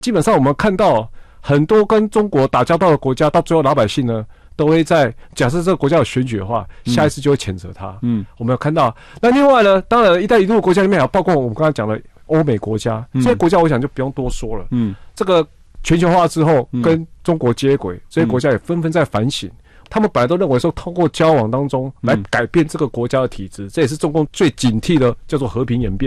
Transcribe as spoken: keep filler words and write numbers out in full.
基本上我们看到很多跟中国打交道的国家，到最后老百姓呢都会在假设这个国家有选举的话，下一次就会谴责他。嗯，我们有看到。那另外呢，当然“一带一路”国家里面还有包括我们刚才讲的欧美国家，这些国家我想就不用多说了。嗯，这个全球化之后跟中国接轨，这些国家也纷纷在反省。他们本来都认为说，通过交往当中来改变这个国家的体制，这也是中共最警惕的，叫做和平演变。